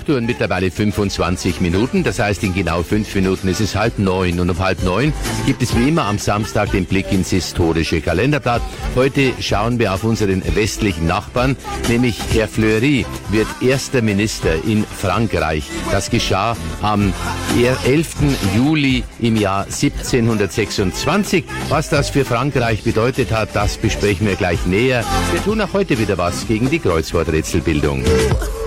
8 Uhr und mittlerweile 25 Minuten. Das heißt, in genau 5 Minuten ist es 8:30. Und um 8:30 gibt es wie immer am Samstag den Blick ins historische Kalenderblatt. Heute schauen wir auf unseren westlichen Nachbarn, nämlich Herr Fleury wird erster Minister in Frankreich. Das geschah am 11. Juli im Jahr 1726. Was das für Frankreich bedeutet hat, das besprechen wir gleich näher. Wir tun auch heute wieder was gegen die Kreuzworträtselbildung.